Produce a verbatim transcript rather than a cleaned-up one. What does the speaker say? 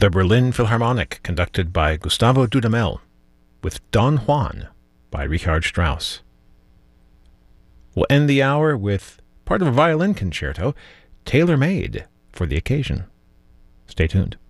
the Berlin Philharmonic, conducted by Gustavo Dudamel, with Don Juan by Richard Strauss. We'll end the hour with part of a violin concerto tailor-made for the occasion. Stay tuned.